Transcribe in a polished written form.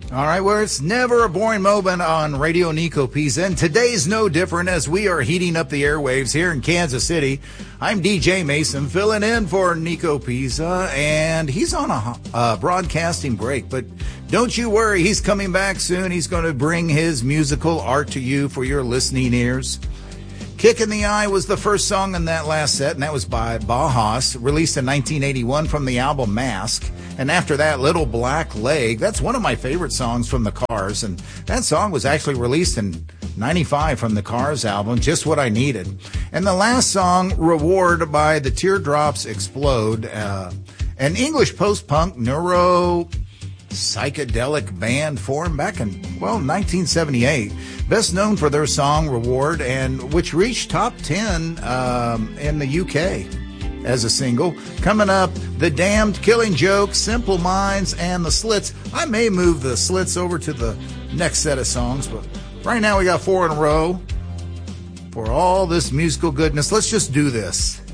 All right, well, it's never a boring moment on Radio Nico Pisa, and today's no different as we are heating up the airwaves here in Kansas City. I'm DJ Mason filling in for Nico Pisa, and he's on a broadcasting break, but don't you worry, he's coming back soon. He's going to bring his musical art to you for your listening ears. Kick in the Eye was the first song in that last set, and that was by Bauhaus, released in 1981 from the album Mask. And after that, Little Black Leg, that's one of my favorite songs from the Cars, and that song was actually released in 95 from the Cars album, Just What I Needed. And the last song, Reward by the Teardrops Explode, an English post-punk neuro psychedelic band formed back in, 1978. Best known for their song Reward, and which reached top 10 in the UK as a single. Coming up, The Damned, Killing Joke, Simple Minds, and The Slits. I may move The Slits over to the next set of songs, but right now we got 4 in a row. For all this musical goodness, let's just do this.